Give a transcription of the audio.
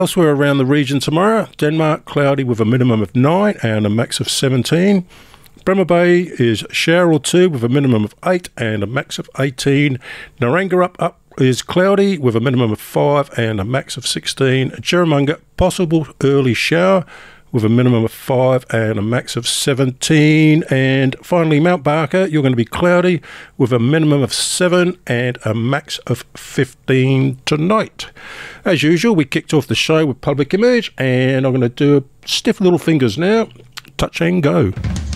Elsewhere around the region tomorrow, Denmark cloudy with a minimum of 9 and a max of 17. Bremer Bay is shower or two with a minimum of 8 and a max of 18. Narangba up is cloudy with a minimum of 5 and a max of 16. Jerramunga, possible early shower with a minimum of 5 and a max of 17. And finally, Mount Barker, you're going to be cloudy with a minimum of 7 and a max of 15 tonight. As usual, we kicked off the show with Public Image, and I'm going to do stiff little fingers now. Touch and go.